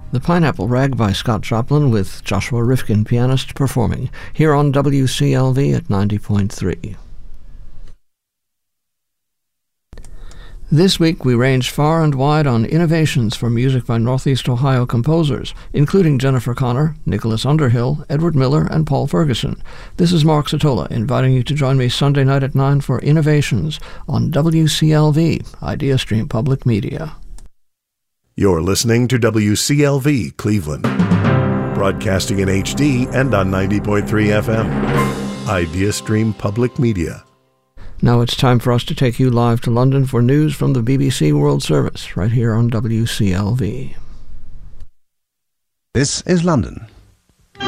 The Pineapple Rag by Scott Joplin with Joshua Rifkin, pianist, performing, here on WCLV at 90.3. This week we range far and wide on innovations for music by Northeast Ohio composers, including Jennifer Connor, Nicholas Underhill, Edward Miller, and Paul Ferguson. This is Mark Sotola inviting you to join me Sunday night at 9 for Innovations on WCLV, IdeaStream Public Media. You're listening to WCLV Cleveland, broadcasting in HD and on 90.3 FM. IdeaStream Public Media. Now it's time for us to take you live to London for news from the BBC World Service, right here on WCLV. This is London.